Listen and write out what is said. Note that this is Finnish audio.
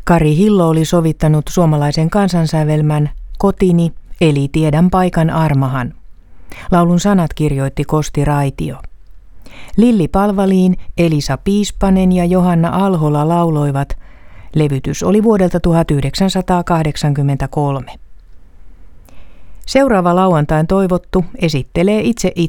Kari Hillo oli sovittanut suomalaisen kansansävelmän Kotini eli Tiedän paikan armahan. Laulun sanat kirjoitti Kosti Raitio. Lilli Palvaliin, Elisa Piispanen ja Johanna Alhola lauloivat. Levytys oli vuodelta 1983. Seuraava lauantain toivottu esittelee itse